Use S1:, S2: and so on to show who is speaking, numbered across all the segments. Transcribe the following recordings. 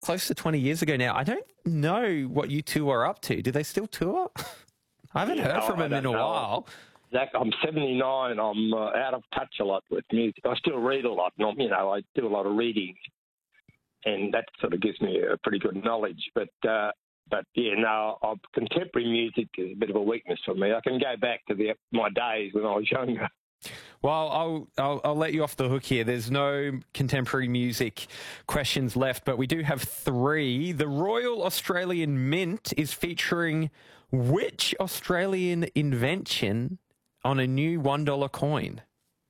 S1: close to 20 years ago now. I don't know what you two are up to. Do they still tour? I haven't heard from them in a while.
S2: Zach, I'm 79. I'm out of touch a lot with music. I still read a lot. And, I do a lot of reading, and that sort of gives me a pretty good knowledge. But contemporary music is a bit of a weakness for me. I can go back to my days when I was younger.
S1: Well, I'll let you off the hook here. There's no contemporary music questions left, but we do have 3. The Royal Australian Mint is featuring which Australian invention on a new $1 coin?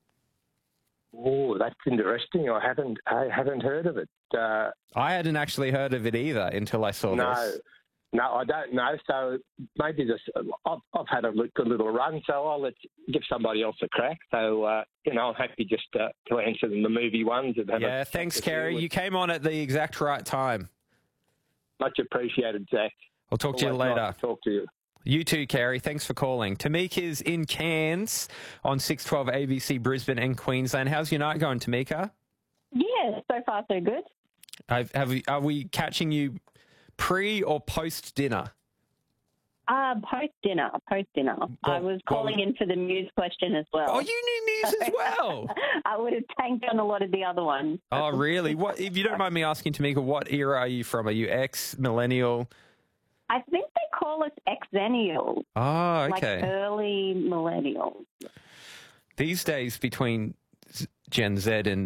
S2: Oh, that's interesting. I haven't heard of it.
S1: I hadn't actually heard of it either until I saw this.
S2: No, I don't know. So maybe I've had a good little run, so I'll give somebody else a crack. So, I'm happy just to answer the movie ones.
S1: Yeah, thanks, Kerry. You came on at the exact right time.
S2: Much appreciated, Zach.
S1: I'll talk to you later.
S2: Nice to talk to you.
S1: You too, Kerry. Thanks for calling. Tamika's in Cairns on 612 ABC Brisbane and Queensland. How's your night going, Tamika?
S3: Yeah, so far so good.
S1: Are we catching you pre or post dinner?
S3: Post dinner. I was calling in for the news question as well.
S1: Oh, you knew news as well.
S3: I would have tanked on a lot of the other ones.
S1: Oh, really? What? If you don't mind me asking, Tamika, what era are you from? Are you X, millennial?
S3: I think they call us exennial.
S1: Oh, okay.
S3: Like early millennials.
S1: These days, between Gen Z and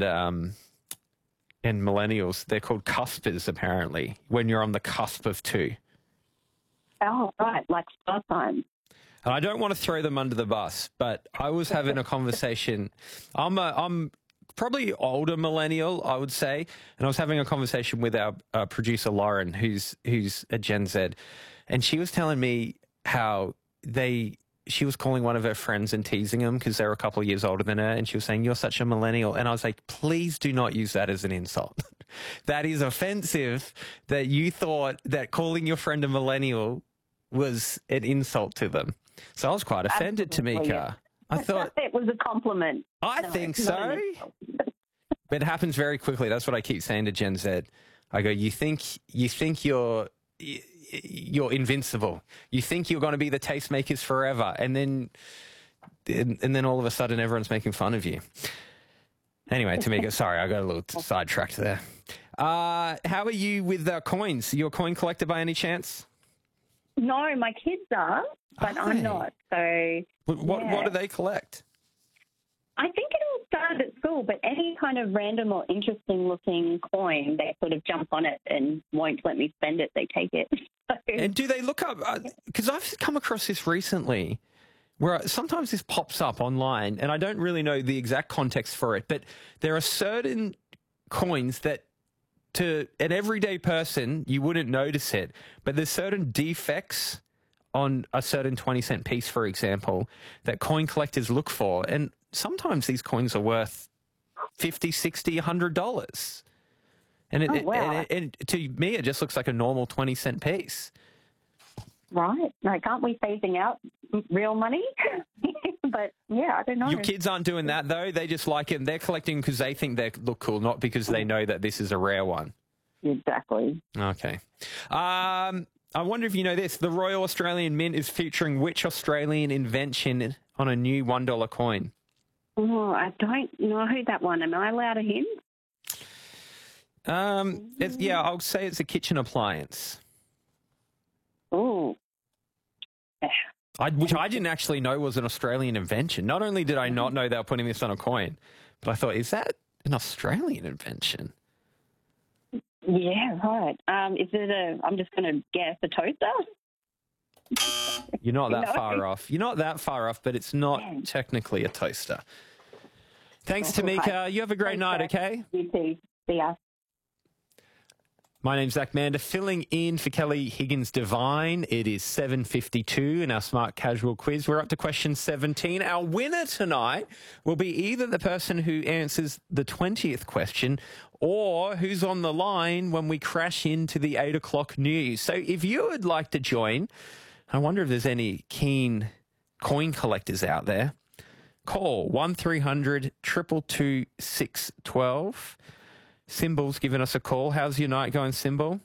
S1: millennials, they're called cuspers, apparently, when you're on the cusp of two.
S3: Oh, right, like star signs.
S1: And I don't want to throw them under the bus, but I was having a conversation. I'm probably older millennial, I would say, and I was having a conversation with our producer Lauren, who's a Gen Z, and she was telling me how she was calling one of her friends and teasing them because they were a couple of years older than her, and she was saying, "You're such a millennial," and I was like, "Please do not use that as an insult. That is offensive. That you thought that calling your friend a millennial was an insult to them." So I was quite offended, Tamika.
S3: Yeah.
S1: I thought
S3: it was a compliment.
S1: I think so. But it happens very quickly. That's what I keep saying to Gen Z. I go, you think you're invincible. You think you're going to be the tastemakers forever, and then all of a sudden everyone's making fun of you. Anyway, Tamika, sorry, I got a little sidetracked there. How are you with coins? You a coin collector by any chance?
S3: No, my kids are, but I'm not. So
S1: what do they collect?
S3: I think it all started at school, but any kind of random or interesting looking coin, they sort of jump on it and won't let me spend it. They take it.
S1: And do they look up? Because I've come across this recently where sometimes this pops up online and I don't really know the exact context for it, but there are certain coins that to an everyday person, you wouldn't notice it, but there's certain defects on a certain 20-cent piece, for example, that coin collectors look for. And sometimes these coins are worth $50, $60, $100. And to me, it just looks like a normal 20-cent piece.
S3: Right. No, can't we phasing out real money? But, yeah, I don't know.
S1: Your kids aren't doing that, though. They just like it. They're collecting because they think they look cool, not because they know that this is a rare one.
S3: Exactly.
S1: Okay. I wonder if you know this. The Royal Australian Mint is featuring which Australian invention on a new $1 coin?
S3: Oh, I don't know that one. Am I allowed a hint?
S1: I'll say it's a kitchen appliance.
S3: Oh.
S1: Which I didn't actually know was an Australian invention. Not only did I not know they were putting this on a coin, but I thought, is that an Australian invention?
S3: Yeah, right. Is it I'm just going to guess, a toaster?
S1: You're not that far off. You're not that far off, but it's not technically a toaster. Thanks, Tamika. You have a great night, okay?
S3: You too. See ya.
S1: My name's Zach Mander, filling in for Kelly Higgins-Devine. It is 7:52 in our Smart Casual quiz. We're up to question 17. Our winner tonight will be either the person who answers the 20th question or who's on the line when we crash into the 8 o'clock news. So if you would like to join, I wonder if there's any keen coin collectors out there, call 1300 222 612. Symbol's given us a call. How's your night going, Symbol?